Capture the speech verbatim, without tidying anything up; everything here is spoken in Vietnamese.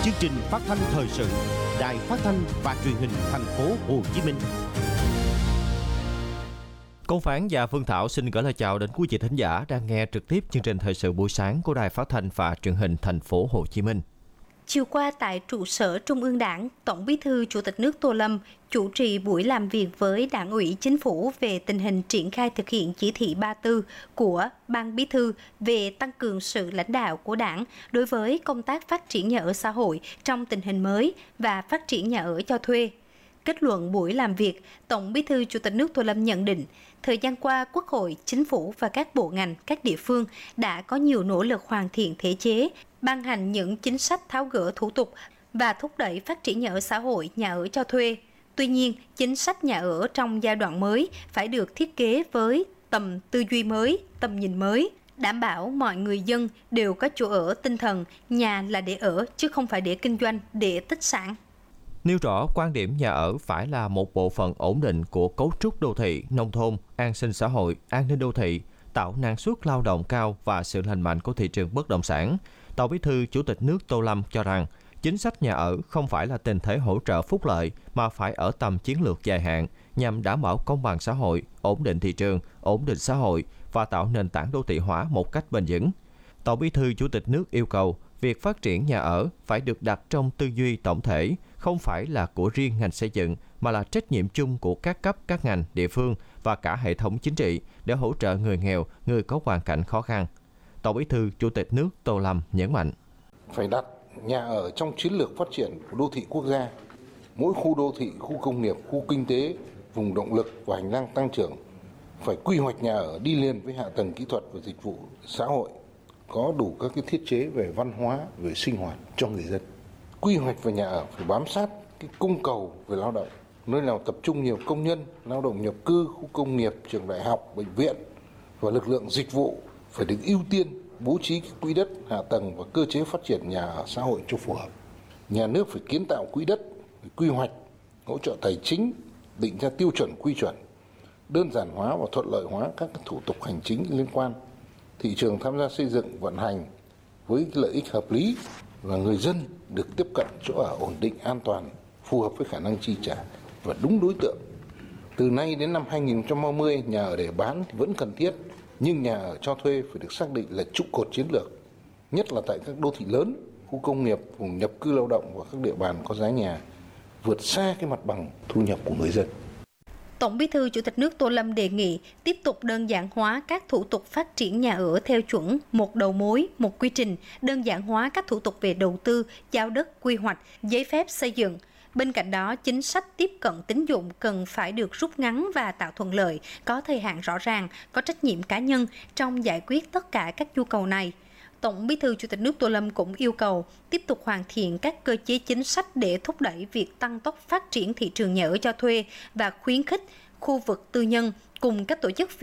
Chương trình phát thanh thời sự Đài Phát thanh và Truyền hình Thành phố Hồ Chí Minh. Công Phán và Phương Thảo xin gửi lời chào đến quý vị thính giả đang nghe trực tiếp chương trình thời sự buổi sáng của Đài Phát thanh và Truyền hình Thành phố Hồ Chí Minh. Chiều qua tại trụ sở Trung ương Đảng, Tổng Bí thư Chủ tịch nước Tô Lâm chủ trì buổi làm việc với Đảng ủy Chính phủ về tình hình triển khai thực hiện chỉ thị ba mươi tư của Ban Bí thư về tăng cường sự lãnh đạo của Đảng đối với công tác phát triển nhà ở xã hội trong tình hình mới và phát triển nhà ở cho thuê. Kết luận buổi làm việc, Tổng Bí thư Chủ tịch nước Tô Lâm nhận định, thời gian qua, Quốc hội, Chính phủ và các bộ ngành, các địa phương đã có nhiều nỗ lực hoàn thiện thể chế, ban hành những chính sách tháo gỡ thủ tục và thúc đẩy phát triển nhà ở xã hội, nhà ở cho thuê. Tuy nhiên, chính sách nhà ở trong giai đoạn mới phải được thiết kế với tầm tư duy mới, tầm nhìn mới, đảm bảo mọi người dân đều có chỗ ở tinh thần, nhà là để ở chứ không phải để kinh doanh, để tích sản. Nêu rõ quan điểm nhà ở phải là một bộ phận ổn định của cấu trúc đô thị, nông thôn, an sinh xã hội, an ninh đô thị, tạo năng suất lao động cao và sự lành mạnh của thị trường bất động sản. Tổng Bí thư Chủ tịch nước Tô Lâm cho rằng, chính sách nhà ở không phải là tình thế hỗ trợ phúc lợi mà phải ở tầm chiến lược dài hạn nhằm đảm bảo công bằng xã hội, ổn định thị trường, ổn định xã hội và tạo nền tảng đô thị hóa một cách bền vững. Tổng Bí thư Chủ tịch nước yêu cầu việc phát triển nhà ở phải được đặt trong tư duy tổng thể, không phải là của riêng ngành xây dựng mà là trách nhiệm chung của các cấp, các ngành, địa phương và cả hệ thống chính trị để hỗ trợ người nghèo, người có hoàn cảnh khó khăn. Tổng Bí thư Chủ tịch nước Tô Lâm nhấn mạnh: phải đặt nhà ở trong chiến lược phát triển của đô thị quốc gia. Mỗi khu đô thị, khu công nghiệp, khu kinh tế, vùng động lực và hành lang tăng trưởng phải quy hoạch nhà ở đi liền với hạ tầng kỹ thuật và dịch vụ xã hội, có đủ các cái thiết chế về văn hóa, về sinh hoạt cho người dân. Quy hoạch về nhà ở phải bám sát cái cung cầu về lao động, nơi nào tập trung nhiều công nhân, lao động nhập cư, khu công nghiệp, trường đại học, bệnh viện và lực lượng dịch vụ phải được ưu tiên bố trí quỹ đất, hạ tầng và cơ chế phát triển nhà ở xã hội cho phù hợp. Nhà nước phải kiến tạo quỹ đất, quy hoạch, hỗ trợ tài chính, định ra tiêu chuẩn quy chuẩn, đơn giản hóa và thuận lợi hóa các thủ tục hành chính liên quan. Thị trường tham gia xây dựng vận hành với lợi ích hợp lý và người dân được tiếp cận chỗ ở ổn định, an toàn, phù hợp với khả năng chi trả và đúng đối tượng. Từ nay đến năm hai nghìn không trăm ba mươi, nhà ở để bán thì vẫn cần thiết, nhưng nhà ở cho thuê phải được xác định là trụ cột chiến lược, nhất là tại các đô thị lớn, khu công nghiệp, vùng nhập cư lao động và các địa bàn có giá nhà vượt xa cái mặt bằng thu nhập của người dân. Tổng Bí thư Chủ tịch nước Tô Lâm đề nghị tiếp tục đơn giản hóa các thủ tục phát triển nhà ở theo chuẩn một đầu mối, một quy trình, đơn giản hóa các thủ tục về đầu tư, giao đất, quy hoạch, giấy phép xây dựng. Bên cạnh đó, chính sách tiếp cận tín dụng cần phải được rút ngắn và tạo thuận lợi, có thời hạn rõ ràng, có trách nhiệm cá nhân trong giải quyết tất cả các nhu cầu này. Tổng Bí thư Chủ tịch nước Tô Lâm cũng yêu cầu tiếp tục hoàn thiện các cơ chế chính sách để thúc đẩy việc tăng tốc phát triển thị trường nhà ở cho thuê và khuyến khích khu vực tư nhân cùng các tổ chức